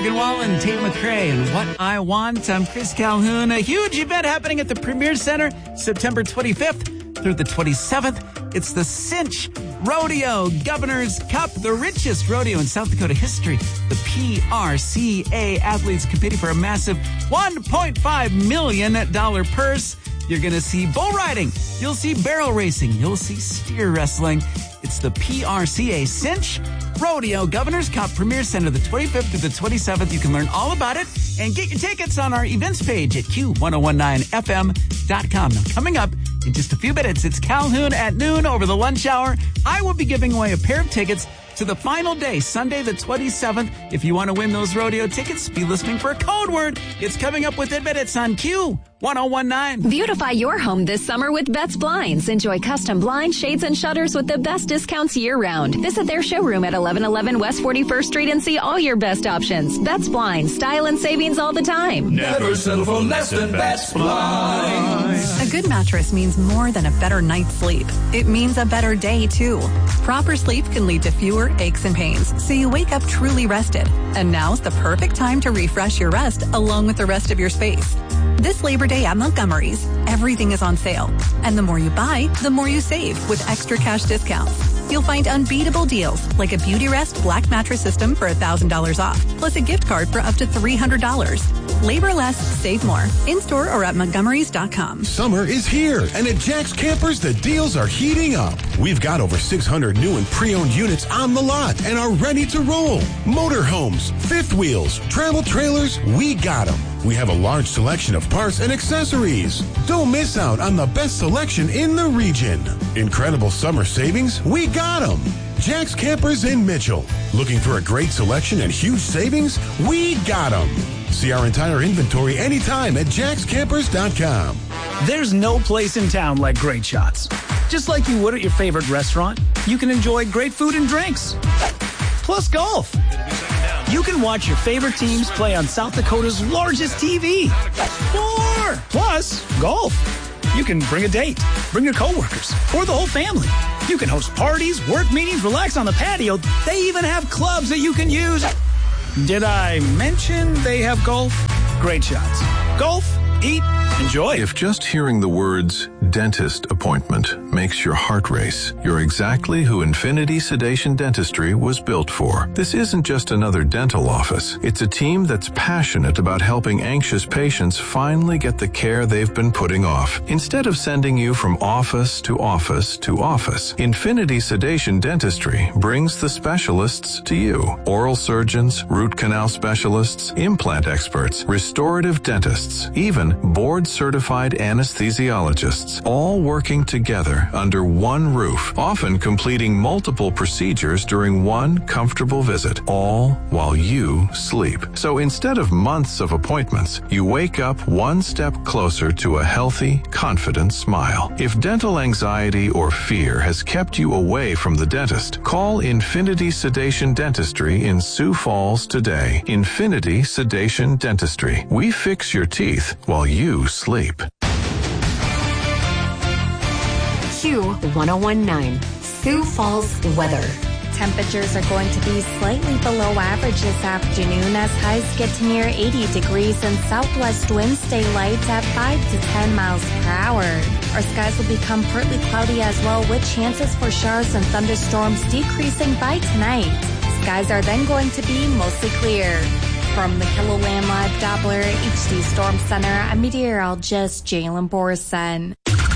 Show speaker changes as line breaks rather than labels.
Morgan Wallen, Tate McRae, and What I Want. I'm Chris Calhoun. A huge event happening at the Premier Center, September 25th through the 27th. It's the Cinch Rodeo Governor's Cup, the richest rodeo in South Dakota history. The PRCA athletes competing for a massive $1.5 million purse. You're going to see bull riding. You'll see barrel racing. You'll see steer wrestling. It's the PRCA Cinch Rodeo Governor's Cup Premier Center, the 25th to the 27th. You can learn all about it and get your tickets on our events page at Q1019FM.com. Now, coming up in just a few minutes, it's Calhoun at noon over the lunch hour. I will be giving away a pair of tickets to the final day, Sunday the 27th. If you want to win those rodeo tickets, be listening for a code word. It's coming up within minutes on Q1019.
Beautify your home this summer with Betts Blinds. Enjoy custom blinds, shades, and shutters with the best discounts year-round. Visit their showroom at 1111 West 41st Street and see all your best options. Betts Blinds, style and savings all the time.
Never settle for less than Betts Blinds.
A good mattress means more than a better night's sleep. It means a better day, too. Proper sleep can lead to fewer aches and pains, so you wake up truly rested. And now's the perfect time to refresh your rest along with the rest of your space. This Labor Day at Montgomery's, everything is on sale. And the more you buy, the more you save with extra cash discounts. You'll find unbeatable deals like a Beauty Rest Black Mattress System for $1,000 off, plus a gift card for up to $300. Labor less, save more. In-store or at Montgomerys.com.
Summer is here, and at Jack's Campers, the deals are heating up. We've got over 600 new and pre-owned units on the lot and are ready to roll. Motorhomes, fifth wheels, travel trailers, we got them. We have a large selection of parts and accessories. Don't miss out on the best selection in the region. Incredible summer savings, we got them. Jack's Campers in Mitchell. Looking for a great selection and huge savings? We got them. See our entire inventory anytime at jackscampers.com.
There's no place in town like Great Shots. Just like you would at your favorite restaurant, you can enjoy great food and drinks. Plus golf. You can watch your favorite teams play on South Dakota's largest TV. More! Plus, golf. You can bring a date, bring your coworkers, or the whole family. You can host parties, work meetings, relax on the patio. They even have clubs that you can use. Did I mention they have golf? Great Shots. Golf, eat, enjoy.
If just hearing the words dentist appointment makes your heart race, you're exactly who Infinity Sedation Dentistry was built for. This isn't just another dental office. It's a team that's passionate about helping anxious patients finally get the care they've been putting off. Instead of sending you from office to office to office, Infinity Sedation Dentistry brings the specialists to you. Oral surgeons, root canal specialists, implant experts, restorative dentists, even board-certified anesthesiologists, all working together under one roof, often completing multiple procedures during one comfortable visit, all while you sleep. So instead of months of appointments, you wake up one step closer to a healthy, confident smile. If dental anxiety or fear has kept you away from the dentist, call Infinity Sedation Dentistry in Sioux Falls today. Infinity Sedation Dentistry. We fix your teeth while you sleep.
Q1019, Sioux Falls weather.
Temperatures are going to be slightly below average this afternoon as highs get to near 80 degrees and southwest winds stay light at 5 to 10 miles per hour. Our skies will become partly cloudy as well, with chances for showers and thunderstorms decreasing by tonight. Skies are then going to be mostly clear. From the KILOLAND Live Doppler HD Storm Center, I'm meteorologist Jalen Borson.